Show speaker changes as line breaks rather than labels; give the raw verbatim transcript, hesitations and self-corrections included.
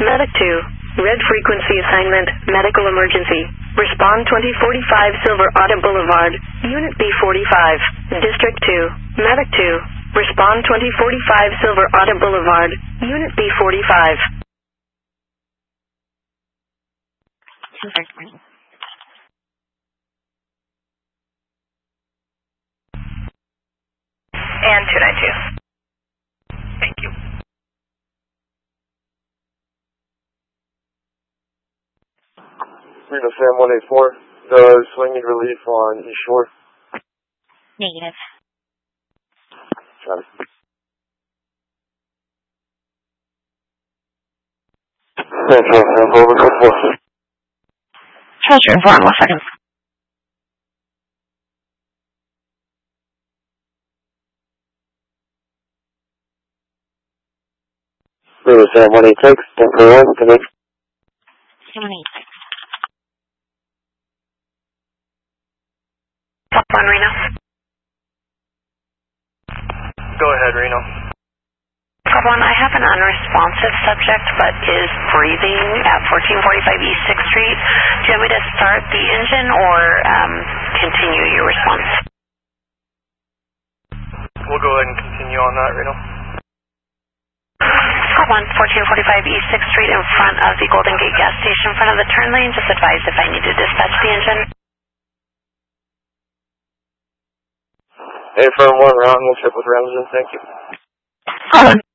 Medic two. Red frequency assignment, medical emergency. Respond twenty forty-five Silver Auto Boulevard, Unit B forty-five. District two. Medic two. Respond twenty forty-five Silver Auto Boulevard, Unit B forty-five. And two nine two. Thank you.
Reno Sam one eight four, does swing need relief on East Shore?
Negative.
Got it. Thank you, Sam, over to four.
Treasure, hold on one second.
Reno Sam one eight six, ten four one, connect.
one eight six.
Top one, Reno.
Go ahead, Reno.
Top one, I have an unresponsive subject but is breathing at fourteen forty-five East sixth Street. Do you want me to start the engine or um, continue your response?
We'll go ahead and continue on that, Reno.
Top one, fourteen forty-five East sixth Street in front of the Golden Gate gas station in front of the turn lane. Just advise if I need to dispatch the engine.
Hey, firm one, round, we'll trip with Ramsden, thank you.
Hold on.